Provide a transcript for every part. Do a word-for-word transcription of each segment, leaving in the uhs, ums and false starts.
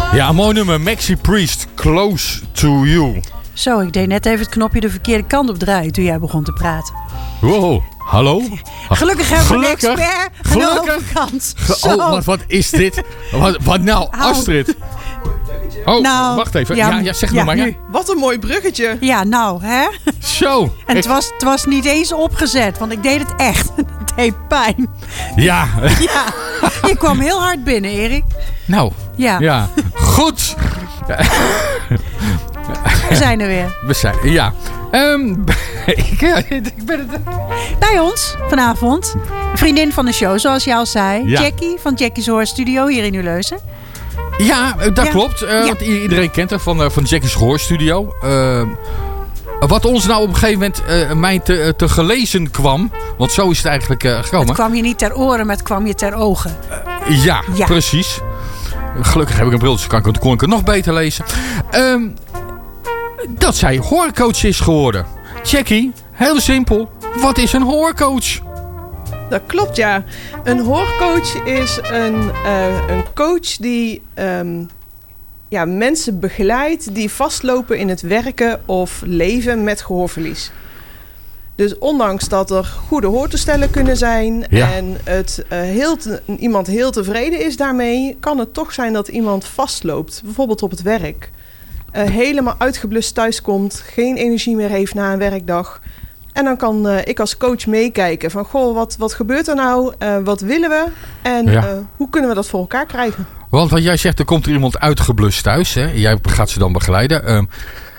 Ja, een mooi nummer. Maxi Priest, Close to You. Zo, ik deed net even het knopje de verkeerde kant op draaien toen jij begon te praten. Wow, hallo? Gelukkig hebben we Gelukkig. een expert aan de Gelukkig. overkant. Oh, wat, wat is dit? Wat, wat nou, Au. Astrid? Oh, Nou, wacht even. ja, Ja, ja zeg ja, nog maar. Ja. nu. Wat een mooi bruggetje. Ja, nou, hè? Zo. En het was, het was niet eens opgezet, want ik deed het echt. Het deed pijn. Ja. Ja, je kwam heel hard binnen, Erik. Nou, Ja, ja. Goed. we zijn er weer. We zijn, ja. Um, ik, ik ben het... Bij ons vanavond, een vriendin van de show, zoals je al zei. Ja. Jackie van Jackie's Horror Studio hier in Uleusen. Ja, dat Ja. klopt. Uh, Ja. want i- iedereen kent haar van, uh, van Jackie's Horror Studio. Uh, wat ons nou op een gegeven moment uh, mij te, te gelezen kwam. Want zo is het eigenlijk uh, gekomen. Het kwam je niet ter oren, maar het kwam je ter ogen. Ja, Ja. precies. Gelukkig heb ik een bril, dus kan ik, kon ik het nog beter lezen. Um, dat zij horrorcoach is geworden. Jackie, heel simpel. Wat is een horrorcoach? Dat klopt, ja. Een hoorcoach is een, uh, een coach die um, ja, mensen begeleidt die vastlopen in het werken of leven met gehoorverlies. Dus ondanks dat er goede hoortoestellen kunnen zijn Ja. en het, uh, heel te, iemand heel tevreden is daarmee, kan het toch zijn dat iemand vastloopt, bijvoorbeeld op het werk. Uh, helemaal uitgeblust thuiskomt, geen energie meer heeft na een werkdag. En dan kan uh, ik als coach meekijken van, goh, wat, wat gebeurt er nou? Uh, wat willen we? En Ja. uh, hoe kunnen we dat voor elkaar krijgen? Want wat jij zegt, er komt er iemand uitgeblust thuis. Hè? Jij gaat ze dan begeleiden. Um,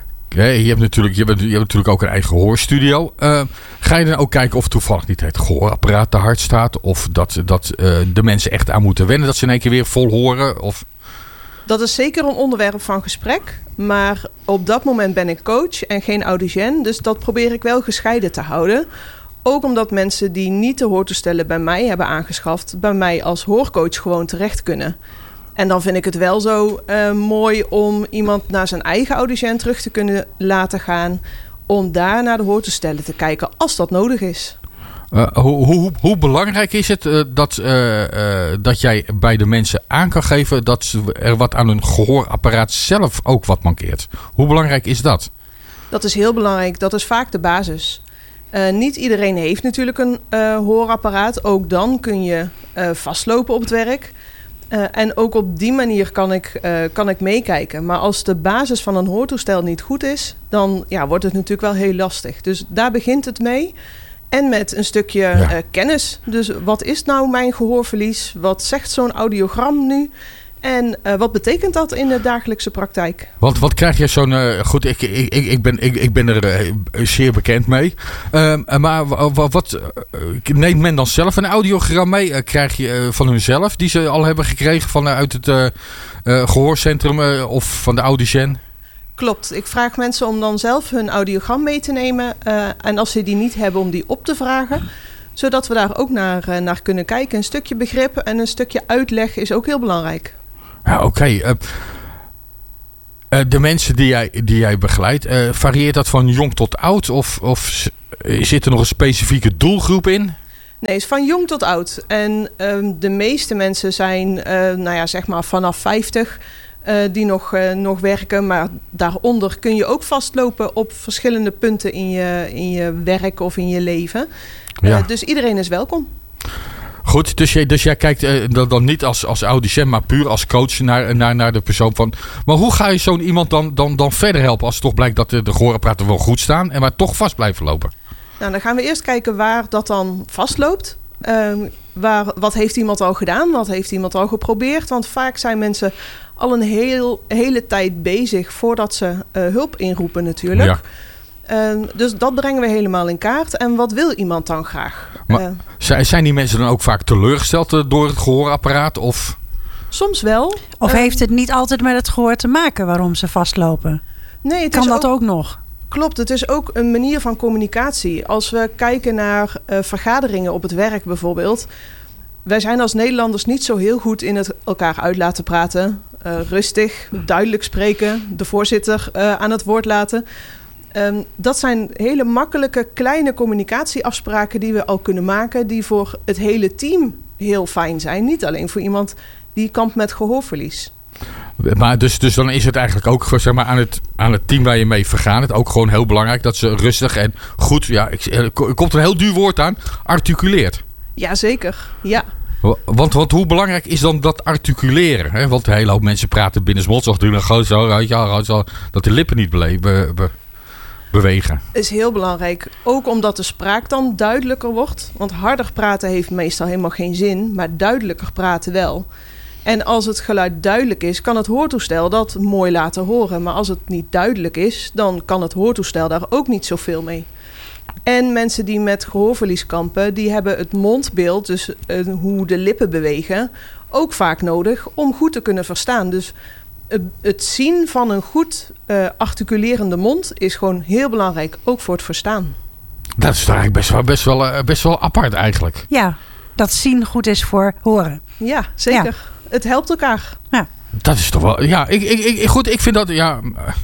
je, hebt natuurlijk, je, hebt, je hebt natuurlijk ook een eigen hoorstudio. Uh, ga je dan ook kijken of toevallig niet het gehoorapparaat te hard staat? Of dat, dat uh, de mensen echt aan moeten wennen? Dat ze in één keer weer vol horen? Of... Dat is zeker een onderwerp van gesprek. Maar op dat moment ben ik coach en geen audicien. Dus dat probeer ik wel gescheiden te houden. Ook omdat mensen die niet de hoortoestellen bij mij hebben aangeschaft, bij mij als hoorcoach gewoon terecht kunnen. En dan vind ik het wel zo uh, mooi om iemand naar zijn eigen audicien terug te kunnen laten gaan. Om daar naar de hoortoestellen te kijken als dat nodig is. Uh, hoe, hoe, hoe belangrijk is het uh, dat, uh, uh, dat jij bij de mensen aan kan geven dat ze er wat aan hun gehoorapparaat zelf ook wat mankeert? Hoe belangrijk is dat? Dat is heel belangrijk. Dat is vaak de basis. Uh, niet iedereen heeft natuurlijk een uh, hoorapparaat. Ook dan kun je uh, vastlopen op het werk. Uh, en ook op die manier kan ik, uh, kan ik meekijken. Maar als de basis van een hoortoestel niet goed is, dan ja, wordt het natuurlijk wel heel lastig. Dus daar begint het mee. En met een stukje Ja. uh, kennis. Dus wat is nou mijn gehoorverlies? Wat zegt zo'n audiogram nu? En uh, wat betekent dat in de dagelijkse praktijk? Want wat krijg je zo'n... Uh, goed, ik, ik, ik, ik, ben, ik, ik ben er uh, zeer bekend mee. Uh, maar wat, wat uh, neemt men dan zelf een audiogram mee? Uh, krijg je uh, van hunzelf, die ze al hebben gekregen vanuit het uh, uh, gehoorcentrum uh, of van de audicien? Klopt. Ik vraag mensen om dan zelf hun audiogram mee te nemen. Uh, en als ze die niet hebben, om die op te vragen. Zodat we daar ook naar, uh, naar kunnen kijken. Een stukje begrip en een stukje uitleg is ook heel belangrijk. Ja, oké. Okay. Uh, uh, de mensen die jij, die jij begeleidt, uh, varieert dat van jong tot oud? Of, of zit er nog een specifieke doelgroep in? Nee, het is van jong tot oud. En um, de meeste mensen zijn uh, nou ja, zeg maar vanaf vijftig uh, die nog, uh, nog werken. Maar daaronder kun je ook vastlopen op verschillende punten in je, in je werk of in je leven. Ja. Uh, dus iedereen is welkom. Goed, dus jij, dus jij kijkt uh, dan, dan niet als, als audicien, maar puur als coach naar, naar, naar de persoon van... Maar hoe ga je zo'n iemand dan, dan, dan verder helpen als het toch blijkt dat de, de gehoorapparaten wel goed staan en maar toch vast blijven lopen? Nou, dan gaan we eerst kijken waar dat dan vastloopt. Uh, waar, wat heeft iemand al gedaan? Wat heeft iemand al geprobeerd? Want vaak zijn mensen al een heel, hele tijd bezig voordat ze uh, hulp inroepen natuurlijk. Ja. Uh, dus dat brengen we helemaal in kaart. En wat wil iemand dan graag? Maar Uh, zijn die mensen dan ook vaak teleurgesteld uh, door het gehoorapparaat? Of... soms wel. Of Uh, heeft het niet altijd met het gehoor te maken waarom ze vastlopen? nee, het Kan is dat ook, ook nog? Klopt, het is ook een manier van communicatie. Als we kijken naar uh, vergaderingen op het werk bijvoorbeeld. Wij zijn als Nederlanders niet zo heel goed in het elkaar uit laten praten. Uh, rustig, duidelijk spreken, de voorzitter uh, aan het woord laten. Um, dat zijn hele makkelijke kleine communicatieafspraken die we al kunnen maken, die voor het hele team heel fijn zijn. Niet alleen voor iemand die kampt met gehoorverlies. Maar dus, dus dan is het eigenlijk ook zeg maar, aan, het, aan het team waar je mee vergaan. Het ook gewoon heel belangrijk dat ze rustig en goed, ja, ik, er komt een heel duur woord aan, articuleert. Jazeker, ja. Want, want hoe belangrijk is dan dat articuleren? Hè? Want een hele hoop mensen praten binnensmonds of doen een groot zo, ja, zo, dat de lippen niet bele- be, be, bewegen. Is heel belangrijk. Ook omdat de spraak dan duidelijker wordt. Want harder praten heeft meestal helemaal geen zin, maar duidelijker praten wel. En als het geluid duidelijk is, kan het hoortoestel dat mooi laten horen. Maar als het niet duidelijk is, dan kan het hoortoestel daar ook niet zoveel mee. En mensen die met gehoorverlies kampen, die hebben het mondbeeld, dus uh, hoe de lippen bewegen, ook vaak nodig om goed te kunnen verstaan. Dus uh, het zien van een goed uh, articulerende mond is gewoon heel belangrijk, ook voor het verstaan. Dat is eigenlijk best wel, best wel, uh, best wel apart eigenlijk. Ja, dat zien goed is voor horen. Ja, zeker. Ja. Het helpt elkaar. Ja. Dat is toch wel, ja, ik, ik, ik, goed, ik vind dat, ja...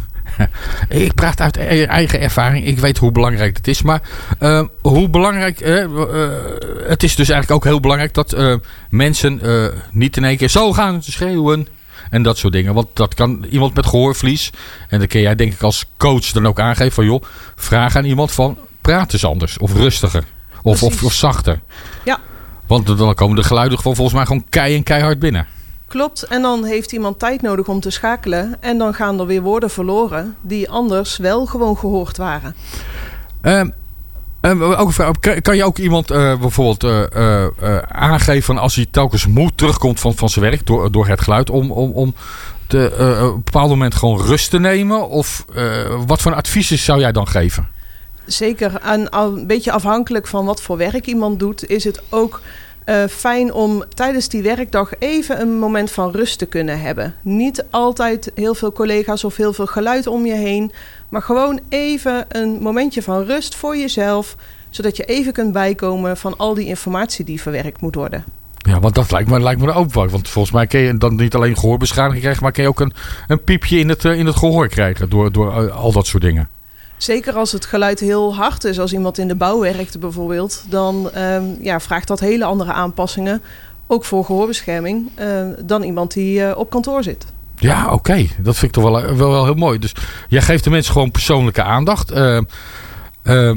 Ik praat uit eigen ervaring. Ik weet hoe belangrijk het is. Maar uh, hoe belangrijk... Uh, uh, het is dus eigenlijk ook heel belangrijk dat uh, mensen uh, niet in één keer zo gaan schreeuwen. En dat soort dingen. Want dat kan iemand met gehoorverlies. En dan kun jij denk ik als coach dan ook aangeven van joh, vraag aan iemand van praat eens anders. Of rustiger. Of, of, of zachter. Ja. Want dan komen de geluiden gewoon volgens mij gewoon kei en keihard binnen. Klopt, en dan heeft iemand tijd nodig om te schakelen. En dan gaan er weer woorden verloren die anders wel gewoon gehoord waren. Uh, uh, ook, kan je ook iemand uh, bijvoorbeeld uh, uh, uh, aangeven van als hij telkens moe terugkomt van, van zijn werk door, door het geluid om, om, om te, uh, op een bepaald moment gewoon rust te nemen? Of uh, wat voor advies zou jij dan geven? Zeker, en een beetje afhankelijk van wat voor werk iemand doet, is het ook... Uh, fijn om tijdens die werkdag even een moment van rust te kunnen hebben. Niet altijd heel veel collega's of heel veel geluid om je heen. Maar gewoon even een momentje van rust voor jezelf. Zodat je even kunt bijkomen van al die informatie die verwerkt moet worden. Ja, want dat lijkt me, lijkt me ook wel. Want volgens mij kun je dan niet alleen gehoorbeschadiging krijgen. Maar kun je ook een, een piepje in het, uh, in het gehoor krijgen. Door, door uh, al dat soort dingen. Zeker als het geluid heel hard is, als iemand in de bouw werkt bijvoorbeeld, dan um, ja, vraagt dat hele andere aanpassingen, ook voor gehoorbescherming, uh, dan iemand die uh, op kantoor zit. Ja, oké. Okay. Dat vind ik toch wel, wel, wel heel mooi. Dus jij geeft de mensen gewoon persoonlijke aandacht. Uh, uh,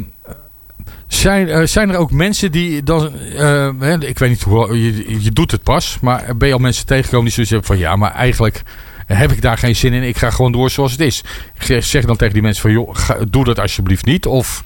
zijn, uh, zijn er ook mensen die dan, uh, hè, ik weet niet hoe, je, je doet het pas, maar ben je al mensen tegengekomen die zoiets hebben van ja, maar eigenlijk heb ik daar geen zin in. Ik ga gewoon door zoals het is. Ik zeg dan tegen die mensen van joh, ga, doe dat alsjeblieft niet. Of...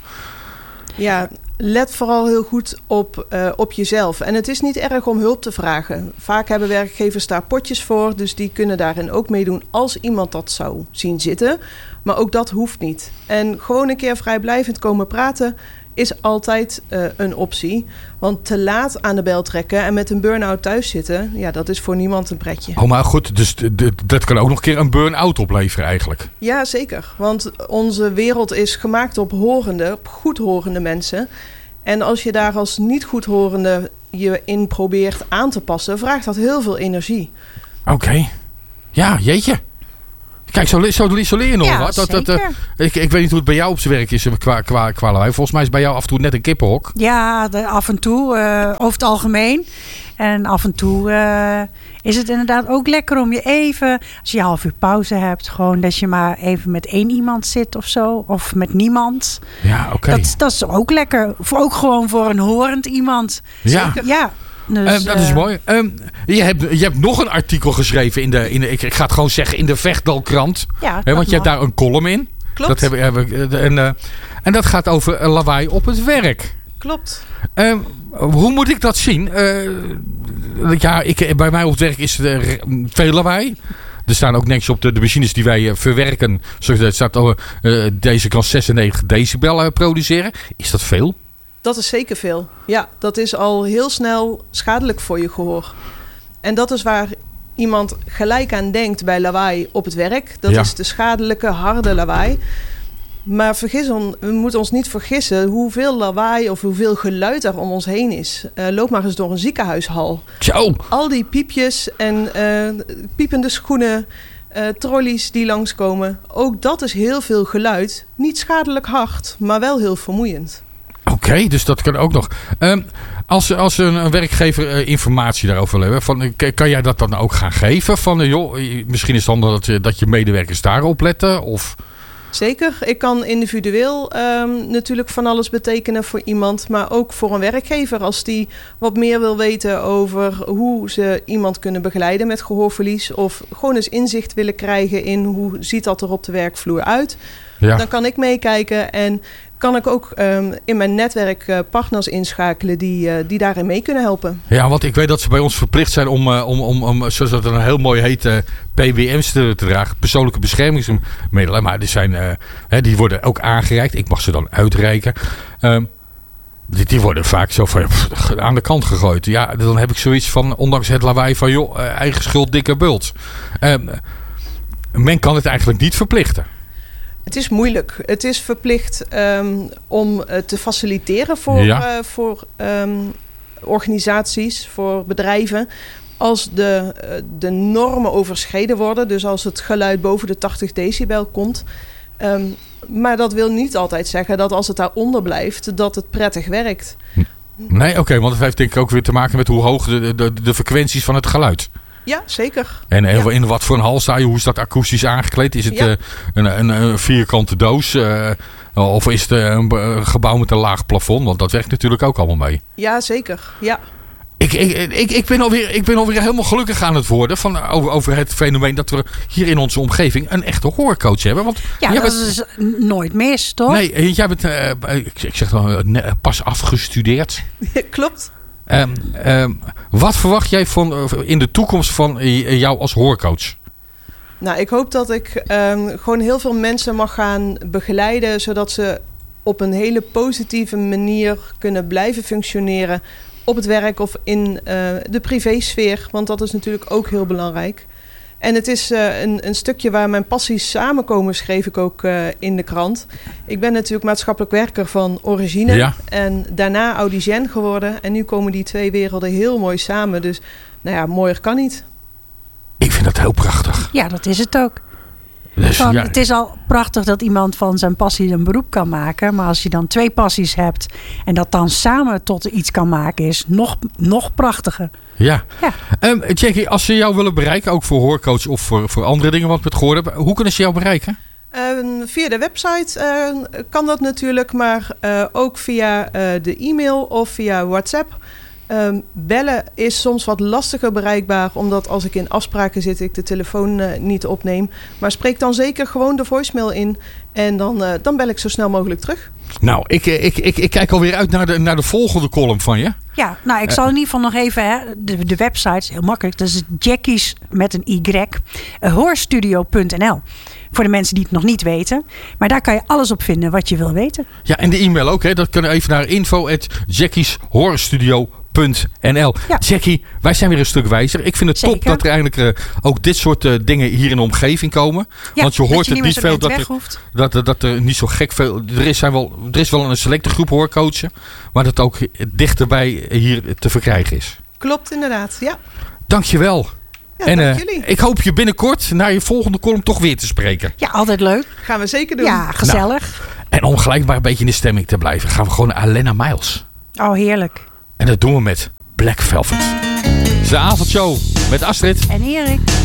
Ja, let vooral heel goed op, uh, op jezelf. En het is niet erg om hulp te vragen. Vaak hebben werkgevers daar potjes voor. Dus die kunnen daarin ook meedoen als iemand dat zou zien zitten. Maar ook dat hoeft niet. En gewoon een keer vrijblijvend komen praten is altijd uh, een optie. Want te laat aan de bel trekken en met een burn-out thuis zitten, ja, dat is voor niemand een pretje. Oh, maar goed, dus d- d- dat kan ook nog een keer een burn-out opleveren eigenlijk. Ja, zeker. Want onze wereld is gemaakt op horende, op goedhorende mensen. En als je daar als niet goedhorende je in probeert aan te passen, vraagt dat heel veel energie. Oké. Okay. Ja, jeetje. Kijk, zo, zo, zo leer je nog ja, wat. Dat, dat, uh, ik, ik weet niet hoe het bij jou op zijn werk is qua, qua, qua lawaai. Volgens mij is bij jou af en toe net een kippenhok. Ja, de, af en toe. Uh, over het algemeen. En af en toe uh, is het inderdaad ook lekker om je even, als je een half uur pauze hebt, gewoon dat je maar even met één iemand zit of zo. Of met niemand. Ja, oké. Okay. Dat, dat is ook lekker. Voor, ook gewoon voor een horend iemand. Ja. Zeker. Ja. Dus, um, dat uh, is mooi. Um, je, hebt, je hebt nog een artikel geschreven in de, in de ik, ik ga het gewoon zeggen, in de Vechtdalkrant. Ja, He, want je hebt daar een column in. Klopt. Dat heb, heb, en, uh, en dat gaat over lawaai op het werk. Klopt. Um, hoe moet ik dat zien? Uh, ja, ik, bij mij op het werk is er veel lawaai. Er staan ook niks op de, de machines die wij uh, verwerken. Zoals het staat, uh, deze kan zesennegentig decibel uh, produceren. Is dat veel? Dat is zeker veel. Ja, dat is al heel snel schadelijk voor je gehoor. En dat is waar iemand gelijk aan denkt bij lawaai op het werk. Dat ja. is de schadelijke, harde lawaai. Maar vergis on, we moeten ons niet vergissen hoeveel lawaai of hoeveel geluid er om ons heen is. Uh, loop maar eens door een ziekenhuishal. Zo. Al die piepjes en uh, piepende schoenen, uh, trolleys die langskomen. Ook dat is heel veel geluid. Niet schadelijk hard, maar wel heel vermoeiend. Oké, okay, dus dat kan ook nog. Um, als, als een, een werkgever uh, informatie daarover wil hebben, van, kan, kan jij dat dan ook gaan geven? Van, uh, joh, misschien is het dan dat, dat je medewerkers daarop letten? Of... Zeker. Ik kan individueel um, natuurlijk van alles betekenen voor iemand. Maar ook voor een werkgever. Als die wat meer wil weten over hoe ze iemand kunnen begeleiden met gehoorverlies. Of gewoon eens inzicht willen krijgen in hoe ziet dat er op de werkvloer uit. Ja. Dan kan ik meekijken en kan ik ook um, in mijn netwerk uh, partners inschakelen die, uh, die daarin mee kunnen helpen. Ja, want ik weet dat ze bij ons verplicht zijn om, uh, om, om, om zoals dat een heel mooi heet, uh, P B M's te, te dragen. Persoonlijke beschermingsmiddelen. Maar die, zijn, uh, hè, die worden ook aangereikt. Ik mag ze dan uitreiken. Um, die, die worden vaak zo van, pff, aan de kant gegooid. Ja, dan heb ik zoiets van, ondanks het lawaai van, joh, uh, eigen schuld, dikke bult. Um, men kan het eigenlijk niet verplichten. Het is moeilijk. Het is verplicht um, om uh, te faciliteren voor, ja. uh, voor um, organisaties, voor bedrijven. Als de, uh, de normen overschreden worden, dus als het geluid boven de tachtig decibel komt. Um, maar dat wil niet altijd zeggen dat als het daaronder blijft, dat het prettig werkt. Nee, oké, okay, want het heeft denk ik ook weer te maken met hoe hoog de, de, de frequenties van het geluid. Ja, zeker. En ja. in wat voor een hal sta je? Hoe is dat akoestisch aangekleed? Is het ja. uh, een, een, een vierkante doos? Uh, of is het een, een gebouw met een laag plafond? Want dat werkt natuurlijk ook allemaal mee. Ja, zeker. Ja. Ik, ik, ik, ik, ben alweer, ik ben alweer helemaal gelukkig aan het worden van, over, over het fenomeen dat we hier in onze omgeving een echte hoorcoach hebben. Want ja, dat bent, is nooit mis, toch? Nee, jij bent, uh, ik, ik zeg wel, uh, pas afgestudeerd. Klopt. Um, um, wat verwacht jij van, uh, in de toekomst van uh, jou als hoorcoach? Nou, ik hoop dat ik um, gewoon heel veel mensen mag gaan begeleiden, zodat ze op een hele positieve manier kunnen blijven functioneren op het werk of in uh, de privésfeer. Want dat is natuurlijk ook heel belangrijk. En het is uh, een, een stukje waar mijn passies samenkomen, schreef ik ook uh, in de krant. Ik ben natuurlijk maatschappelijk werker van origine. Ja. En daarna audicien geworden. En nu komen die twee werelden heel mooi samen. Dus nou ja, mooier kan niet. Ik vind dat heel prachtig. Ja, dat is het ook. Dus, van, ja. Het is al prachtig dat iemand van zijn passie een beroep kan maken. Maar als je dan twee passies hebt en dat dan samen tot iets kan maken, is nog, nog prachtiger. Ja. ja. Um, Jackie, als ze jou willen bereiken, ook voor hoorcoach of voor, voor andere dingen wat we het gehoord hebben, hoe kunnen ze jou bereiken? Uh, via de website uh, kan dat natuurlijk, maar uh, ook via uh, de e-mail of via WhatsApp. Um, bellen is soms wat lastiger bereikbaar, omdat als ik in afspraken zit, ik de telefoon uh, niet opneem. Maar spreek dan zeker gewoon de voicemail in en dan, uh, dan bel ik zo snel mogelijk terug. Nou, ik, ik, ik, ik kijk alweer uit naar de, naar de volgende column van je. Ja, nou, ik zal in ieder geval nog even, hè, de, de website is heel makkelijk. Dat is Jackie's met een Y, uh, hoorstudio punt n l. Voor de mensen die het nog niet weten. Maar daar kan je alles op vinden wat je wil weten. Ja, en de e-mail ook, hè. Dat kunnen even naar info at jackies hoorstudio punt n l. Ja. Jackie, wij zijn weer een stuk wijzer. Ik vind het Zeker. top dat er eigenlijk uh, ook dit soort uh, dingen hier in de omgeving komen. Ja, want je hoort je het niet veel dat er, dat, dat, dat er niet zo gek veel. Er is, zijn wel, er is wel een selecte groep hoorcoachen, maar dat ook dichterbij hier te verkrijgen is. Klopt, inderdaad. Ja. Dankjewel. Ja, en dank uh, jullie. Ik hoop je binnenkort naar je volgende column toch weer te spreken. Ja, altijd leuk. Gaan we zeker doen. Ja, gezellig. Nou, en om gelijk maar een beetje in de stemming te blijven, gaan we gewoon naar Alena Miles. Oh, heerlijk. En dat doen we met Black Velvet. Het is de avondshow met Astrid en Erik.